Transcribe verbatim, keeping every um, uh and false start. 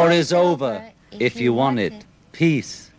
war is over if you want it. Peace.